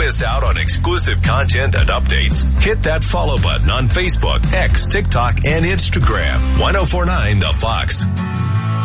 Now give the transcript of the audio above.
miss out on exclusive content and updates, hit that follow button on Facebook, X, TikTok, and Instagram. 1049 The Fox.